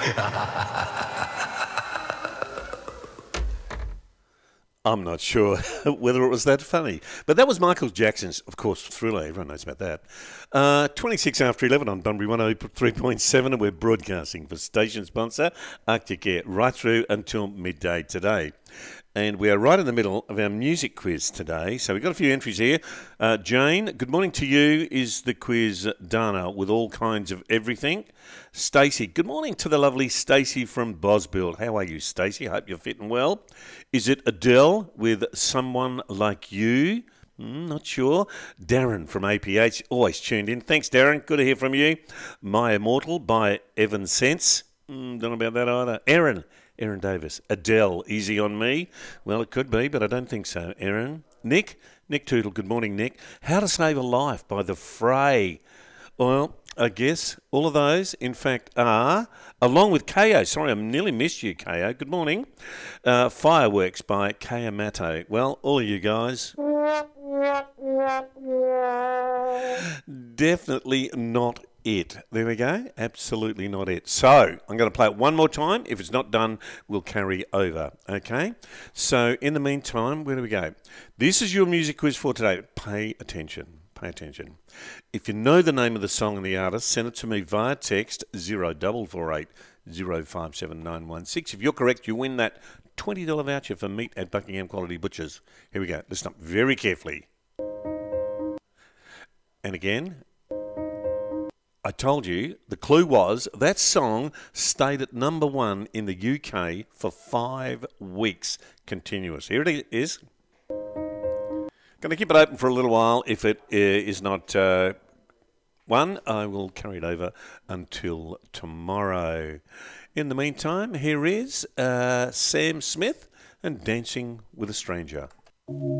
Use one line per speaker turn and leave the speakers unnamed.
I'm not sure whether it was that funny. But that was Michael Jackson's, of course, Thriller. Everyone knows about that. 26 after 11 on Bunbury 103.7, and we're broadcasting for station sponsor Arctic Air right through until midday today. And we are right in the middle of our music quiz today. So we've got a few entries here. Jane, good morning to you. Is the quiz Dana with all kinds of everything? Stacey, good morning to the lovely Stacey from Bosbuild. How are you, Stacey? Hope you're fitting well. Is it Adele with Someone Like You? Not sure. Darren from APH, always tuned in. Thanks, Darren. Good to hear from you. My Immortal by Evan Sense. Don't know about that either. Aaron Davis. Adele, Easy on Me. Well, it could be, but I don't think so. Aaron. Nick Tootle. Good morning, Nick. How to Save a Life by The Fray. Well, I guess all of those, in fact, are, along with KO. Sorry, I nearly missed you, KO. Good morning. Fireworks by Kayamato. Well, all of you guys. Definitely not it. There we go. Absolutely not it. So I'm going to play it one more time. If it's not done, we'll carry over. Okay? So in the meantime, where do we go? This is your music quiz for today. Pay attention. Pay attention. If you know the name of the song and the artist, send it to me via text 0448 057 916. If you're correct, you win that $20 voucher for meat at Buckingham Quality Butchers. Here we go. Listen up very carefully. And again, I told you, the clue was that song stayed at number 1 in the UK for 5 weeks continuous. Here it is. Going to keep it open for a little while. If it is not one, I will carry it over until tomorrow. In the meantime, here is Sam Smith and Dancing with a Stranger.